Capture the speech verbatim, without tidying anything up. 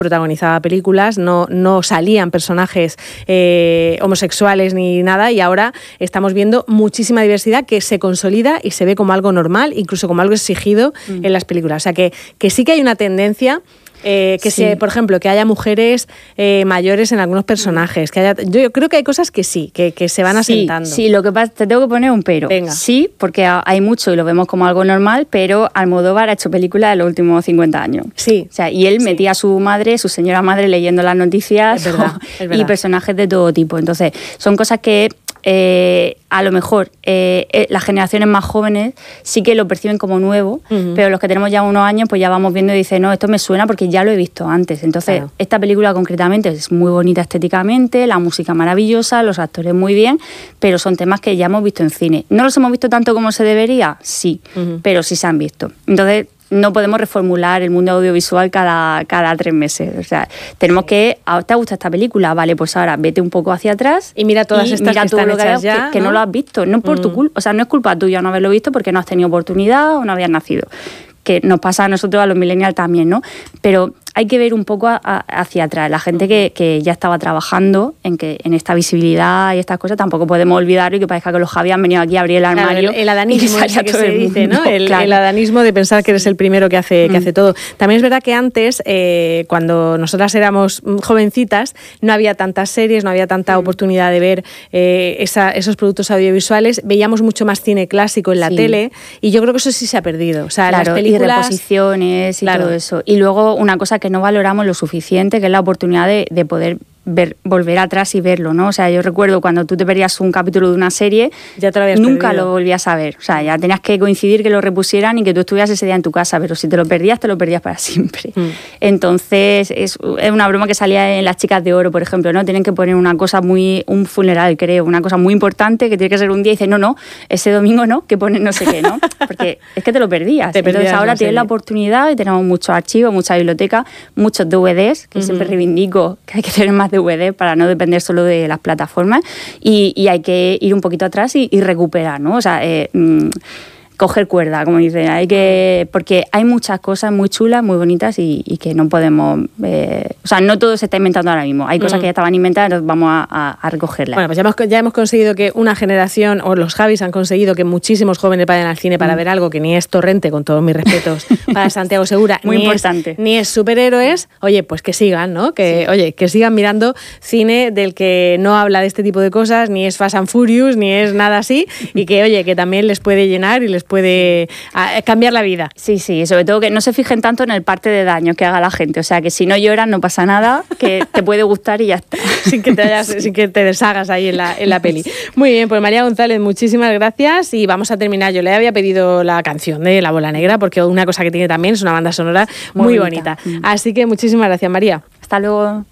protagonizaba películas, no, no salían personajes eh, homosexuales ni nada, y ahora estamos viendo muchísima diversidad que se consolida y se ve como algo normal, incluso como algo exigido mm. en las películas. O sea que, que sí que hay una tendencia. Eh, que sí. se, por ejemplo, que haya mujeres eh, mayores en algunos personajes, que haya, yo, yo creo que hay cosas que sí, que, que se van asentando. Sí, sí, lo que pasa, te tengo que poner un pero. Venga. Sí, porque hay mucho y lo vemos como algo normal, pero Almodóvar ha hecho películas en los últimos cincuenta años. Sí. O sea, y él sí. metía a su madre, su señora madre leyendo las noticias, es verdad, o, es verdad. y personajes de todo tipo. Entonces, son cosas que Eh, a lo mejor eh, eh, las generaciones más jóvenes sí que lo perciben como nuevo, uh-huh. pero los que tenemos ya unos años pues ya vamos viendo y dicen, no, esto me suena porque ya lo he visto antes. Entonces, claro. esta película concretamente es muy bonita estéticamente, la música maravillosa, los actores muy bien, pero son temas que ya hemos visto en cine. ¿No los hemos visto tanto como se debería? Sí, uh-huh. pero sí se han visto. Entonces, no podemos reformular el mundo audiovisual cada, cada tres meses. O sea, tenemos que... ¿Te gusta esta película? Vale, pues ahora vete un poco hacia atrás y mira todas y estas mira que todo están lo que, hechas ya, que, que ¿no? no lo has visto. No es por mm. tu culpa. O sea, no es culpa tuya no haberlo visto porque no has tenido oportunidad o no habías nacido. Que nos pasa a nosotros, a los millennials también, ¿no? Pero hay que ver un poco a, a, hacia atrás. La gente que, que ya estaba trabajando en que en esta visibilidad y estas cosas, tampoco podemos olvidar y que parezca que los Javi han venido aquí a abrir el armario. Claro, el, el adanismo ese que se dice, ¿no? El, claro. el adanismo de pensar que eres el primero que hace, que mm. hace todo. También es verdad que antes, eh, cuando nosotras éramos jovencitas, no había tantas series, no había tanta mm. oportunidad de ver eh, esa, esos productos audiovisuales. Veíamos mucho más cine clásico en la sí. tele, y yo creo que eso sí se ha perdido. O sea, claro, las películas... y reposiciones y claro. todo eso. Y luego una cosa que no valoramos lo suficiente, que es la oportunidad de, de poder ver, volver atrás y verlo, ¿no? O sea, yo recuerdo cuando tú te perdías un capítulo de una serie, ya te lo habías nunca perdido. Lo volvías a ver. O sea, ya tenías que coincidir que lo repusieran y que tú estuvieras ese día en tu casa, pero si te lo perdías, te lo perdías para siempre. Mm. Entonces, es, es una broma que salía en Las Chicas de Oro, por ejemplo, ¿no? Tienen que poner una cosa muy, un funeral, creo, una cosa muy importante que tiene que ser un día y dices, no, no, ese domingo no, que ponen no sé qué, ¿no? Porque es que te lo perdías. Te Entonces, ahora tienes la oportunidad y tenemos muchos archivos, mucha biblioteca, muchos D V Ds, que uh-huh. siempre reivindico que hay que tener más D V D para no depender solo de las plataformas, y, y hay que ir un poquito atrás y, y recuperar, ¿no? O sea, eh, mmm, coger cuerda, como dicen, hay que, porque hay muchas cosas muy chulas, muy bonitas y, y que no podemos, eh, o sea, no todo se está inventando ahora mismo, hay cosas mm. que ya estaban inventadas, entonces vamos a, a, a recogerlas. Bueno, pues ya hemos, ya hemos conseguido que una generación, o los Javis han conseguido que muchísimos jóvenes vayan al cine para mm. ver algo que ni es Torrente, con todos mis respetos, para Santiago Segura, muy ni importante. Es, ni es superhéroes, oye, pues que sigan, ¿no? Que, sí. Oye, que sigan mirando cine del que no habla de este tipo de cosas, ni es Fast and Furious, ni es nada así, y que, oye, que también les puede llenar y les puede a cambiar la vida. Sí, sí, sobre todo que no se fijen tanto en el parte de daño que haga la gente, o sea, que si no lloran no pasa nada, que te puede gustar y ya está. sin que te hayas, sí. sin que te deshagas ahí en la, en la peli. Muy bien, pues María González, muchísimas gracias, y vamos a terminar. Yo le había pedido la canción de La Bola Negra, porque una cosa que tiene también es una banda sonora muy, muy bonita. bonita. Así que muchísimas gracias, María. Hasta luego.